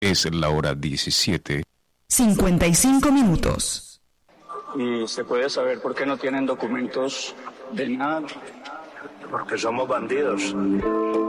Es la hora 17:55. ¿Y se puede saber por qué no tienen documentos de nada? Porque somos bandidos.